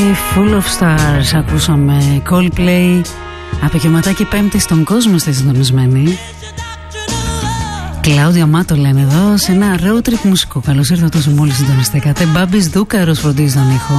Full of Stars. Ακούσαμε Coldplay. Απογευματάκι Πέμπτη στον κόσμο στη συντονισμένη. Κλάουδια Μάτο λένε εδώ σε ένα road trip μουσικό. Καλώς ήρθατε όσοι μόλις συντονιστήκατε. Μπάμπης Δούκαρος φροντίζει τον ήχο.